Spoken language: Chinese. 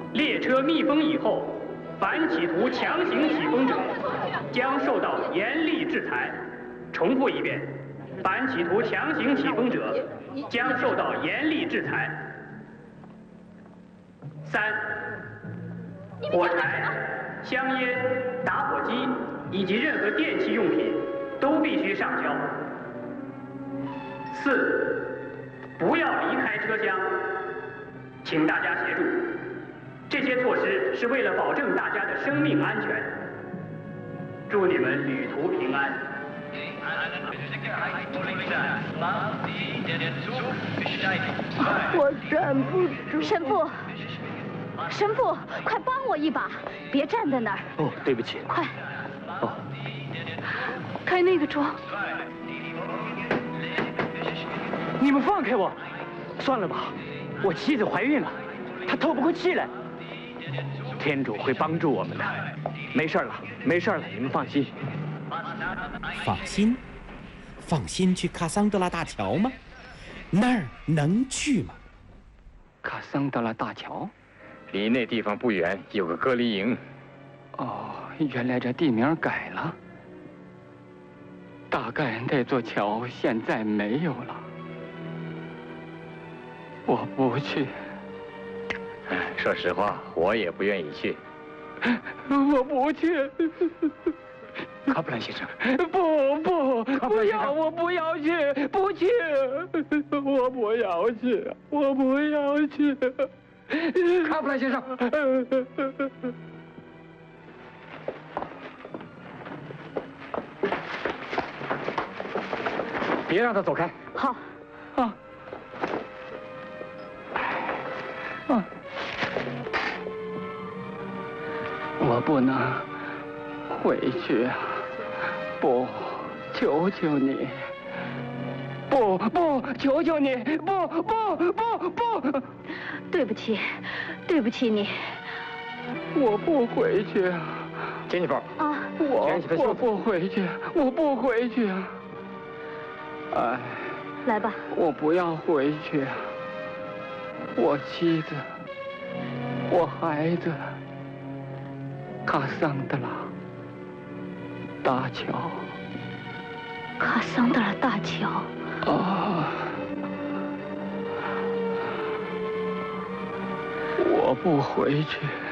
列车密封以后，凡企图强行启封者，将受到严厉制裁。重复一遍，凡企图强行启封者，将受到严厉制裁。3、火柴、香烟、打火机以及任何电器用品都必须上交。4、不要离开车厢，请大家协助。这些措施是为了保证大家的生命安全。祝你们旅途平安。 我站不住。 神父，快帮我一把，别站在那儿。 哦，对不起。 快。 哦， 开那个窗。 你们放开我！算了吧，我妻子怀孕了，她透不过气来。天主会帮助我们的，没事了，没事了，你们放心。 放心？放心去卡桑德拉大桥吗？那儿能去吗？ 卡桑德拉大桥？ 离那地方不远有个隔离营。 哦，原来这地名改了。大概那座桥现在没有了。我不去。 说实话，我也不愿意去。 我不去。 卡普兰先生， 不要！我不要去，不去！我不要去，我不要去。 卡普兰先生，别让他走开。 好。 啊。我不能回去啊！不，求求你！不，求求你！不！ 对不起你。 我不回去啊！ 杰尼弗啊， 我不回去，我不回去啊！哎， 来吧， 我不要回去啊！我妻子，我孩子。卡桑德拉大桥。 卡桑德拉大桥。 啊！我不回去。